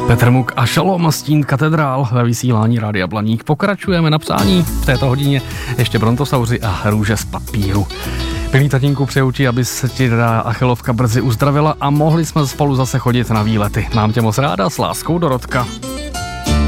Petr Muk a Šalom Stín katedrál ve vysílání Rádia Blaník. Pokračujeme na psání v této hodině ještě brontosauři a růže z papíru. Milí tatínku, přeju ti, aby se ti achilovka brzy uzdravila a mohli jsme spolu zase chodit na výlety. Mám tě moc ráda, s láskou, Dorotka.